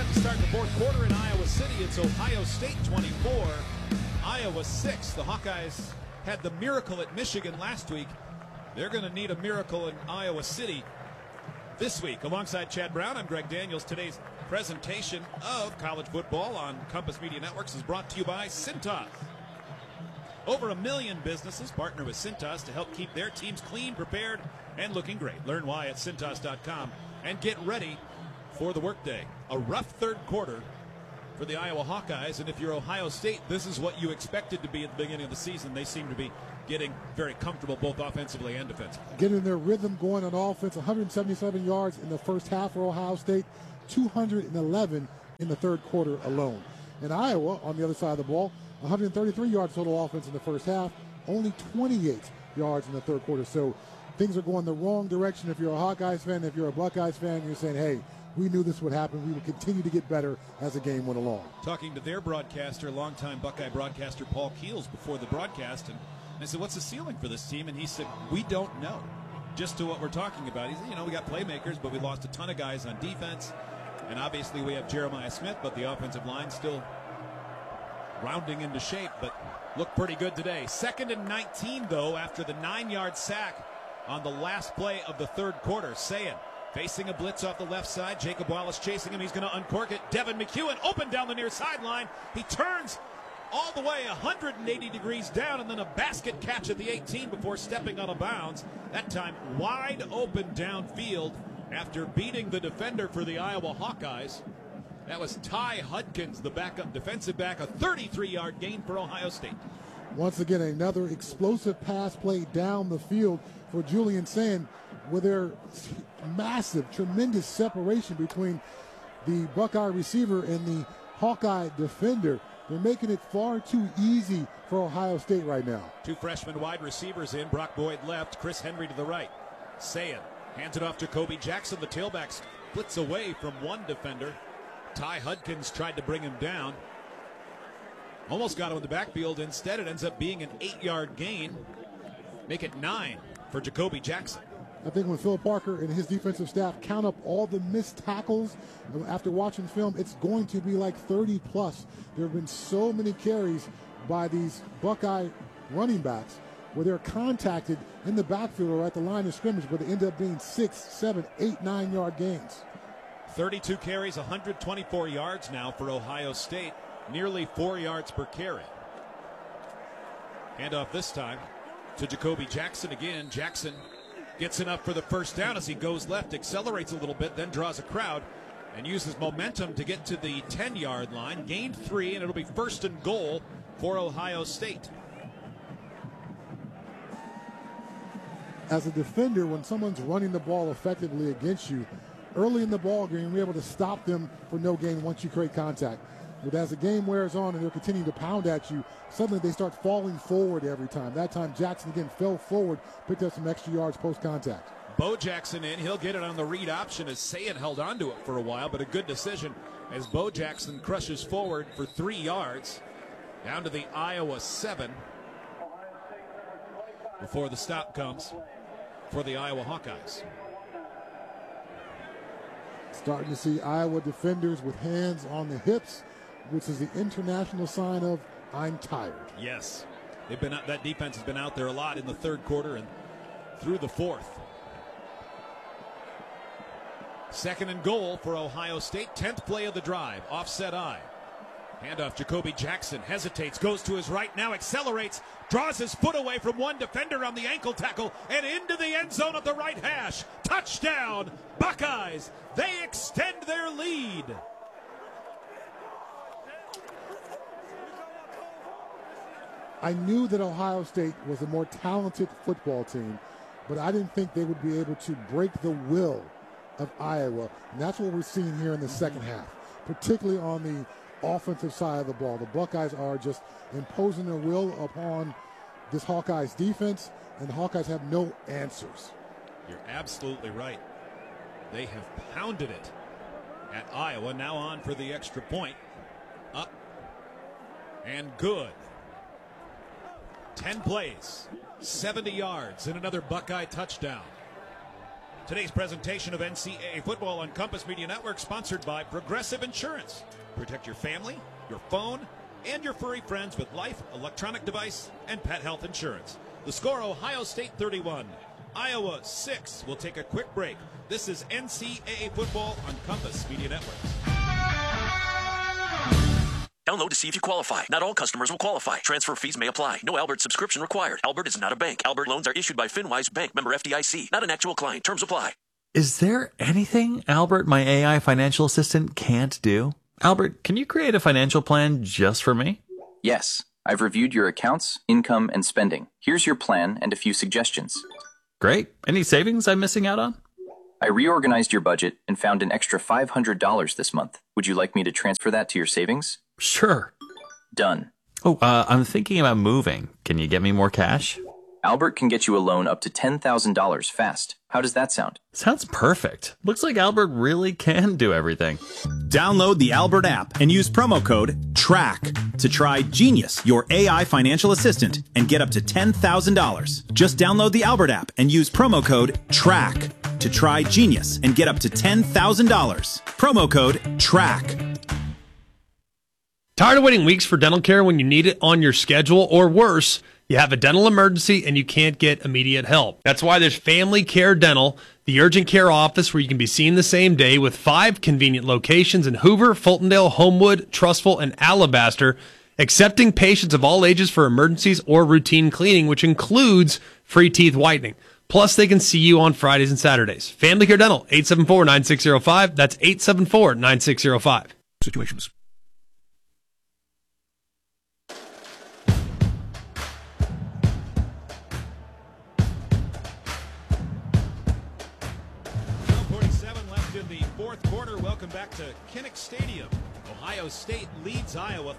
10 to start the fourth quarter in Iowa City. It's Ohio State 24, Iowa 6. The Hawkeyes had the miracle at Michigan last week. They're going to need a miracle in Iowa City this week. Alongside Chad Brown, I'm Greg Daniels. Today's presentation of college football on Compass Media Networks is brought to you by Cintas. Over 1 million businesses partner with Cintas to help keep their teams clean, prepared, and looking great. Learn why at Cintas.com and get ready for the workday. A rough third quarter for the Iowa Hawkeyes, and if you're Ohio State, this is what you expected to be at the beginning of the season. They seem to be getting very comfortable both offensively and defensively. Getting their rhythm going on offense. 177 yards in the first half for Ohio State, 211 in the third quarter alone. And Iowa, on the other side of the ball, 133 yards total offense in the first half, only 28 yards in the third quarter. So things are going the wrong direction. If you're a Hawkeyes fan, if you're a Buckeyes fan, you're saying, hey, we knew this would happen. We would continue to get better as the game went along. Talking to their broadcaster, longtime Buckeye broadcaster Paul Keels before the broadcast, and I said, what's the ceiling for this team? And he said, we don't know. Just to what we're talking about. He said, we got playmakers, but we lost a ton of guys on defense. And obviously we have Jeremiah Smith, but the offensive line still rounding into shape, but looked pretty good today. 2nd and 19, though, after the 9-yard sack on the last play of the third quarter. Sayin facing a blitz off the left side. Jacob Wallace chasing him. He's going to uncork it. Devin McEwen open down the near sideline. He turns all the way 180 degrees down, and then a basket catch at the 18 before stepping out of bounds. That time wide open downfield after beating the defender for the Iowa Hawkeyes. That was Ty Hudkins, the backup defensive back, a 33-yard gain for Ohio State. Once again, another explosive pass play down the field for Julian Sayin, with their massive, tremendous separation between the Buckeye receiver and the Hawkeye defender. They're making it far too easy for Ohio State right now. Two freshman wide receivers in. Brock Boyd left, Chris Henry to the right. Sayin hands it off to Kobe Jackson. The tailback splits away from one defender. Ty Hudkins tried to bring him down. Almost got him in the backfield. Instead, it ends up being an 8-yard gain. Make it 9 for Jacoby Jackson. I think when Phil Parker and his defensive staff count up all the missed tackles after watching film, it's going to be like 30 plus. There have been so many carries by these Buckeye running backs where they're contacted in the backfield or at the line of scrimmage, but they end up being 6, 7, 8, 9-yard gains. 32 carries, 124 yards now for Ohio State, nearly 4 yards per carry. Handoff this time to Jacoby Jackson again. Jackson gets enough for the first down as he goes left, accelerates a little bit, then draws a crowd and uses momentum to get to the 10-yard line. Gained 3, and it'll be 1st and goal for Ohio State. As a defender, when someone's running the ball effectively against you, early in the ball game, you're able to stop them for no gain once you create contact. But as the game wears on and they're continuing to pound at you, suddenly they start falling forward every time. That time, Jackson again fell forward, picked up some extra yards post-contact. Bo Jackson in. He'll get it on the read option as Sayin held onto it for a while, but a good decision as Bo Jackson crushes forward for 3 yards down to the Iowa 7 before the stop comes for the Iowa Hawkeyes. Starting to see Iowa defenders with hands on the hips, which is the international sign of I'm tired. Yes, that defense has been out there a lot in the third quarter and through the fourth. 2nd and goal for Ohio State. 10th play of the drive. Offset eye. Handoff. Jacoby Jackson hesitates, goes to his right, now accelerates, draws his foot away from one defender on the ankle tackle, and into the end zone at the right hash. Touchdown, Buckeyes. They extend their lead. I knew that Ohio State was a more talented football team, but I didn't think they would be able to break the will of Iowa. And that's what we're seeing here in the second half, particularly on the offensive side of the ball. The Buckeyes are just imposing their will upon this Hawkeyes defense, and the Hawkeyes have no answers. You're absolutely right. They have pounded it at Iowa. Now on for the extra point. Up and good. 10 plays, 70 yards, and another Buckeye touchdown. Today's presentation of NCAA football on Compass Media Network, sponsored by Progressive Insurance. Protect your family, your phone, and your furry friends with life, electronic device, and pet health insurance. The score, Ohio State 31, Iowa 6. We'll take a quick break. This is NCAA football on Compass Media Network. Download to see if you qualify. Not all customers will qualify. Transfer fees may apply. No Albert subscription required. Albert is not a bank. Albert loans are issued by FinWise Bank, member FDIC. Not an actual client. Terms apply. Is there anything Albert, my AI financial assistant, can't do? Albert, can you create a financial plan just for me? Yes. I've reviewed your accounts, income, and spending. Here's your plan and a few suggestions. Great. Any savings I'm missing out on? I reorganized your budget and found an extra $500 this month. Would you like me to transfer that to your savings? Sure. Done. Oh, I'm thinking about moving. Can you get me more cash? Albert can get you a loan up to $10,000 fast. How does that sound? Sounds perfect. Looks like Albert really can do everything. Download the Albert app and use promo code TRACK to try Genius, your AI financial assistant, and get up to $10,000. Just download the Albert app and use promo code TRACK to try Genius and get up to $10,000. Promo code TRACK. Tired of waiting weeks for dental care when you need it on your schedule, or worse, you have a dental emergency and you can't get immediate help? That's why there's Family Care Dental, the urgent care office where you can be seen the same day, with 5 convenient locations in Hoover, Fultondale, Homewood, Trussville, and Alabaster, accepting patients of all ages for emergencies or routine cleaning, which includes free teeth whitening. Plus, they can see you on Fridays and Saturdays. Family Care Dental, 874-9605. That's 874-9605. Situations. Welcome back to Kinnick Stadium. Ohio State leads Iowa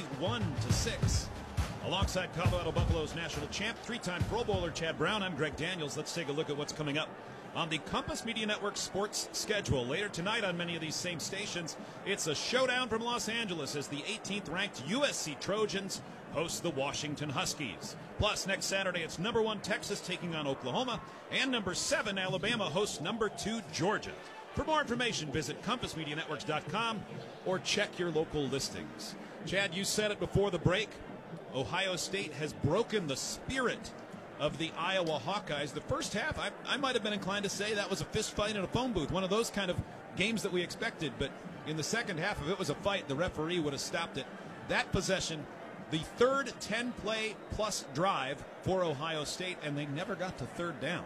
31-6. Alongside Colorado Buffaloes national champ, 3-time Pro Bowler Chad Brown, I'm Greg Daniels. Let's take a look at what's coming up on the Compass Media Network sports schedule. Later tonight on many of these same stations, it's a showdown from Los Angeles as the 18th ranked USC Trojans host the Washington Huskies. Plus, next Saturday, it's number 1 Texas taking on Oklahoma, and number 7 Alabama hosts number 2 Georgia. For more information, visit compassmedianetworks.com or check your local listings. Chad, you said it before the break. Ohio State has broken the spirit of the Iowa Hawkeyes. The first half, I might have been inclined to say that was a fist fight in a phone booth, one of those kind of games that we expected. But in the second half, if it was a fight, the referee would have stopped it. That possession, the third 10-play plus drive for Ohio State, and they never got to third down.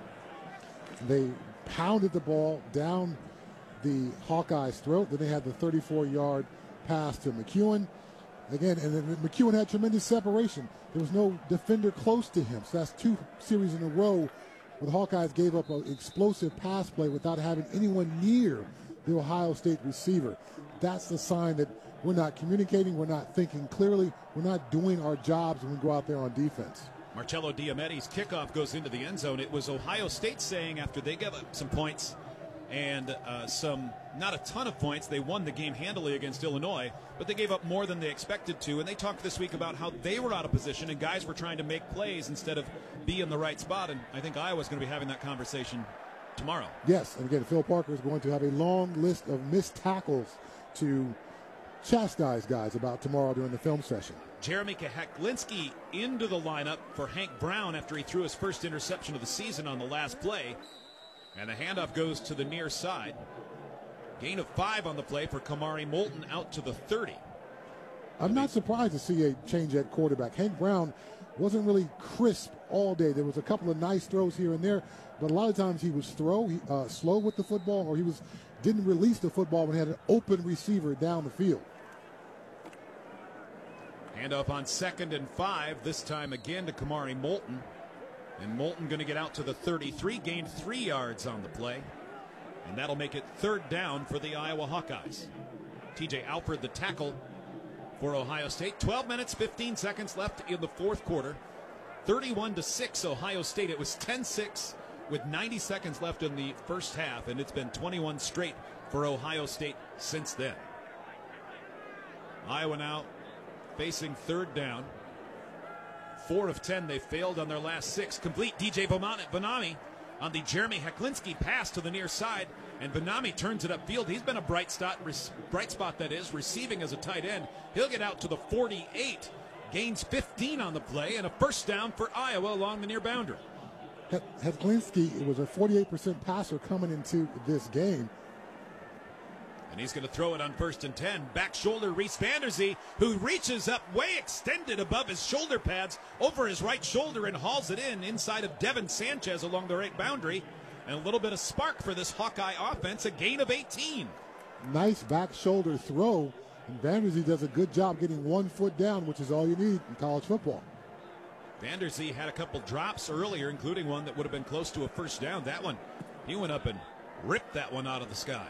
They pounded the ball down the Hawkeyes' throat. Then they had the 34-yard pass to McEwen. Again, and then McEwen had tremendous separation. There was no defender close to him. So that's 2 series in a row where the Hawkeyes gave up an explosive pass play without having anyone near the Ohio State receiver. That's the sign that we're not communicating, we're not thinking clearly, we're not doing our jobs when we go out there on defense. Marcello Diometti's kickoff goes into the end zone. It was Ohio State saying after they gave up some points and not a ton of points, they won the game handily against Illinois, but they gave up more than they expected to. And they talked this week about how they were out of position and guys were trying to make plays instead of be in the right spot. And I think Iowa's going to be having that conversation tomorrow. Yes, and again, Phil Parker is going to have a long list of missed tackles to chastise guys about tomorrow during the film session. Jeremy Kaheklinski into the lineup for Hank Brown after he threw his first interception of the season on the last play. And the handoff goes to the near side. Gain of 5 on the play for Kamari Moulton out to the 30. I'm not surprised to see a change at quarterback. Hank Brown wasn't really crisp all day. There was a couple of nice throws here and there, but a lot of times he was slow with the football, or he didn't release the football when he had an open receiver down the field. Handoff on 2nd and 5, this time again to Kamari Moulton. And Moulton going to get out to the 33, gained 3 yards on the play. And that'll make it third down for the Iowa Hawkeyes. TJ Alford, the tackle for Ohio State. 12 minutes, 15 seconds left in the fourth quarter. 31-6 Ohio State. It was 10-6 with 90 seconds left in the first half, and it's been 21 straight for Ohio State since then. Iowa now facing third down. 4 of 10 they failed on their last 6. Complete. DJ Bonami on the Jeremy Heklinski pass to the near side, and Benami turns it upfield. He's been a bright spot that is, receiving as a tight end. He'll get out to the 48, gains 15 on the play, and a first down for Iowa along the near boundary. Heklinski was a 48% passer coming into this game. And he's going to throw it on 1st and 10. Back shoulder, Reese Vanderzee, who reaches up way extended above his shoulder pads over his right shoulder and hauls it inside of Devin Sanchez along the right boundary. And a little bit of spark for this Hawkeye offense, a gain of 18. Nice back shoulder throw. And Vanderzee does a good job getting 1 foot down, which is all you need in college football. Vanderzee had a couple drops earlier, including one that would have been close to a first down. That one, he went up and ripped that one out of the sky.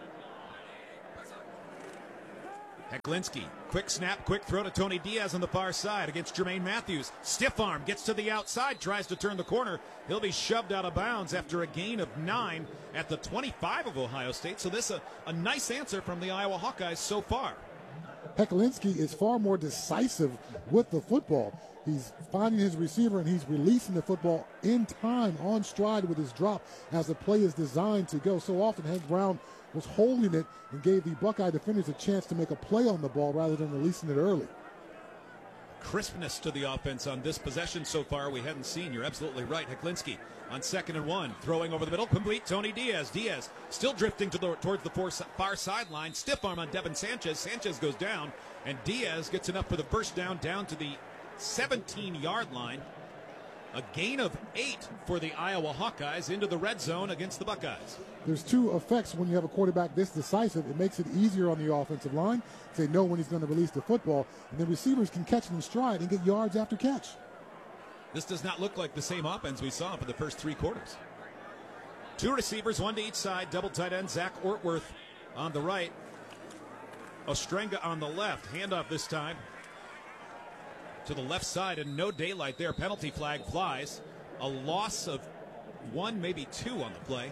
Heklinski, quick snap, quick throw to Tony Diaz on the far side against Jermaine Matthews. Stiff arm, gets to the outside, tries to turn the corner. He'll be shoved out of bounds after a gain of 9 at the 25 of Ohio State. So this a nice answer from the Iowa Hawkeyes so far. Heklinski is far more decisive with the football. He's finding his receiver and he's releasing the football in time, on stride with his drop as the play is designed to go. So often Hank Brown was holding it and gave the Buckeye defenders a chance to make a play on the ball rather than releasing it early. Crispness to the offense on this possession so far we hadn't seen. You're absolutely right. Heklinski on 2nd and 1, throwing over the middle, complete. Tony Diaz. Diaz still drifting towards the far sideline. Stiff arm on Devin Sanchez. Sanchez goes down, and Diaz gets enough for the first down to the 17-yard line. A gain of 8 for the Iowa Hawkeyes into the red zone against the Buckeyes. There's 2 effects when you have a quarterback this decisive. It makes it easier on the offensive line. They know when he's going to release the football, and the receivers can catch it in stride and get yards after catch. This does not look like the same offense we saw for the first 3 quarters. 2 receivers, 1 to each side, double tight end. Zach Ortworth on the right, Ostrenga on the left. Handoff this time to the left side, and no daylight there. Penalty flag flies. A loss of 1, maybe 2 on the play.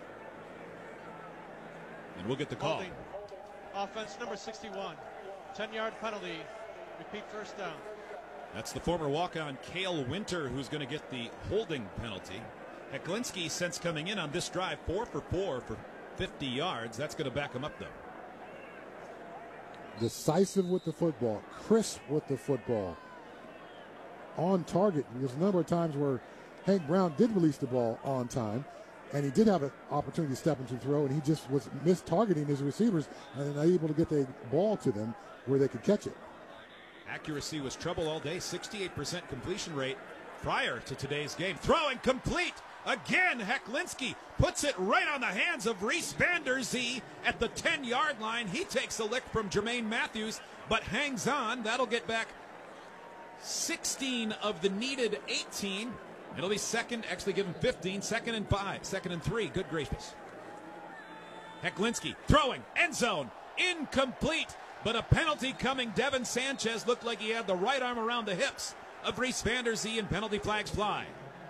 And we'll get the call. Holding. Offense number 61. 10-yard penalty. Repeat first down. That's the former walk-on Cale Winter who's going to get the holding penalty. Heklinski, since coming in on this drive, 4 for 4 for 50 yards. That's going to back him up, though. Decisive with the football. Crisp with the football. On target. There's a number of times where Hank Brown did release the ball on time, and he did have an opportunity to step into throw, and he just was mistargeting his receivers and unable to get the ball to them where they could catch it. Accuracy was trouble all day. 68% completion rate prior to today's game. Throwing complete. Again, Heklinski puts it right on the hands of Reese Vanderzee at the 10-yard line. He takes a lick from Jermaine Matthews, but hangs on. That'll get back 16 of the needed 18. It'll be second, actually give him 15, 2nd and 5, 2nd and 3. Good gracious. Heklinski throwing, end zone, incomplete, but a penalty coming. Devin Sanchez looked like he had the right arm around the hips of Reese Vanderzee, and penalty flags fly.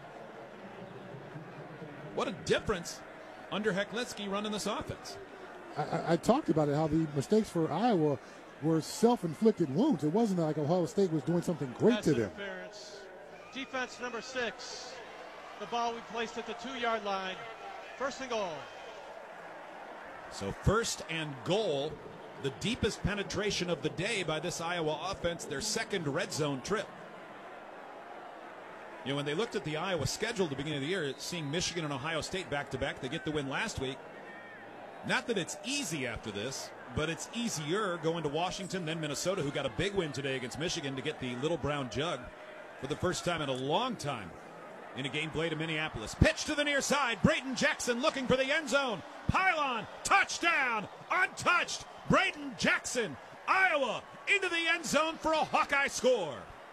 What a difference under Heklinski running this offense. I talked about it, how the mistakes for Iowa were self-inflicted wounds. It wasn't like Ohio State was doing something great to them. Defense number 6. The ball we placed at the 2-yard line. 1st and goal. So 1st and goal, the deepest penetration of the day by this Iowa offense, their 2nd red zone trip. You know, when they looked at the Iowa schedule at the beginning of the year, seeing Michigan and Ohio State back-to-back, they get the win last week. Not that it's easy after this, but it's easier going to Washington, then Minnesota, who got a big win today against Michigan to get the Little Brown Jug for the first time in a long time in a game played in Minneapolis. Pitch to the near side. Braden Jackson looking for the end zone. Pylon, touchdown, untouched. Braden Jackson, Iowa, into the end zone for a Hawkeye score.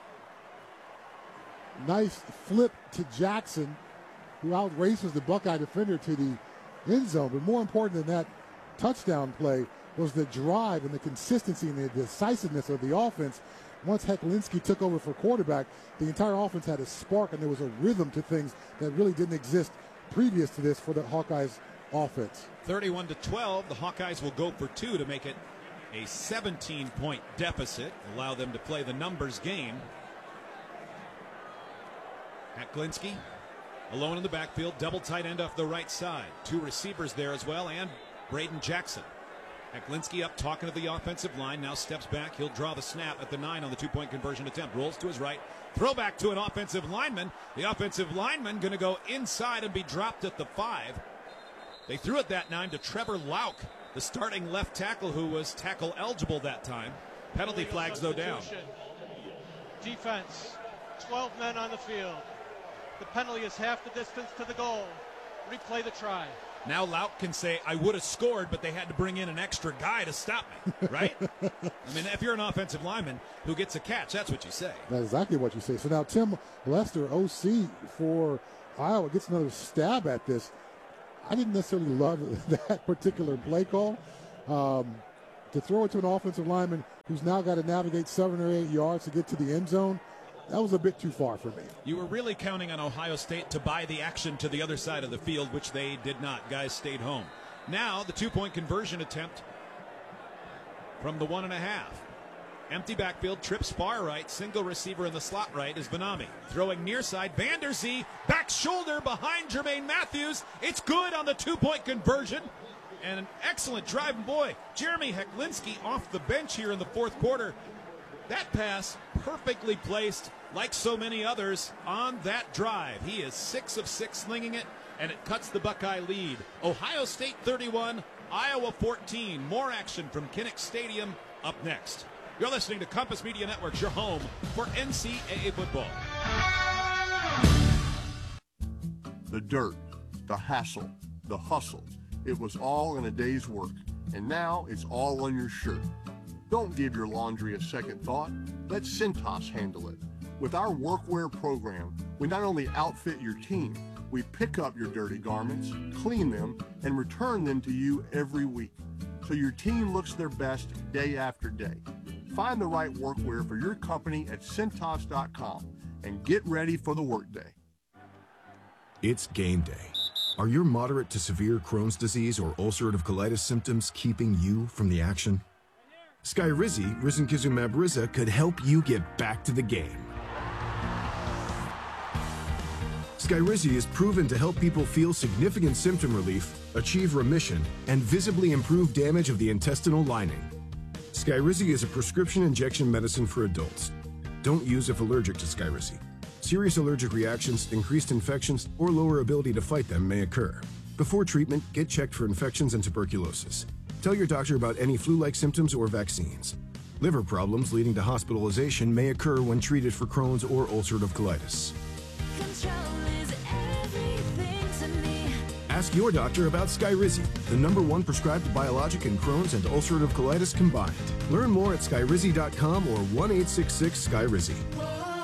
Nice flip to Jackson, who outraces the Buckeye defender to the end zone. But more important than that touchdown play was the drive and the consistency and the decisiveness of the offense. Once Heklinski took over for quarterback, the entire offense had a spark, and there was a rhythm to things that really didn't exist previous to this for the Hawkeyes offense. 31-12, the Hawkeyes will go for 2 to make it a 17-point deficit, allow them to play the numbers game. Heklinski Alone in the backfield, double tight end off the right side. 2 receivers there as well, and Braden Jackson. Heklinski up talking to the offensive line, now steps back. He'll draw the snap at the 9 on the 2-point conversion attempt. Rolls to his right, throwback to an offensive lineman. The offensive lineman going to go inside and be dropped at the 5. They threw it that 9 to Trevor Lauk, the starting left tackle who was tackle eligible that time. Penalty flags though down. Defense, 12 men on the field. The penalty is half the distance to the goal. Replay the try. Now Lauk can say, I would have scored, but they had to bring in an extra guy to stop me, right? I mean, if you're an offensive lineman who gets a catch, that's what you say. That's exactly what you say. So now Tim Lester, OC for Iowa, gets another stab at this. I didn't necessarily love that particular play call. To throw it to an offensive lineman who's now got to navigate 7 or 8 yards to get to the end zone, that was a bit too far for me. You were really counting on Ohio State to buy the action to the other side of the field, which they did not. Guys stayed home. Now the 2-point conversion attempt from the 1.5. Empty backfield, trips far right, single receiver in the slot right is Vanami. Throwing near side, Vander Zee, back shoulder behind Jermaine Matthews. It's good on the 2-point conversion. And an excellent drive. And boy, Jeremy Heklinski off the bench here in the 4th quarter. That pass perfectly placed, like so many others, on that drive. He is 6 of 6 slinging it, and it cuts the Buckeye lead. Ohio State 31, Iowa 14. More action from Kinnick Stadium up next. You're listening to Compass Media Networks, your home for NCAA football. The dirt, the hassle, the hustle. It was all in a day's work, and now it's all on your shirt. Don't give your laundry a second thought. Let Cintas handle it. With our workwear program, we not only outfit your team, we pick up your dirty garments, clean them, and return them to you every week, so your team looks their best day after day. Find the right workwear for your company at Cintas.com and get ready for the workday. It's game day. Are your moderate to severe Crohn's disease or ulcerative colitis symptoms keeping you from the action? Skyrizi, risankizumab Riza, could help you get back to the game. Skyrizi is proven to help people feel significant symptom relief, achieve remission, and visibly improve damage of the intestinal lining. Skyrizi is a prescription injection medicine for adults. Don't use if allergic to Skyrizi. Serious allergic reactions, increased infections, or lower ability to fight them may occur. Before treatment, get checked for infections and tuberculosis. Tell your doctor about any flu-like symptoms or vaccines. Liver problems leading to hospitalization may occur when treated for Crohn's or ulcerative colitis. Ask your doctor about Skyrizi, the #1 prescribed biologic in Crohn's and ulcerative colitis combined. Learn more at skyrizi.com or 1-866-SKYRIZI.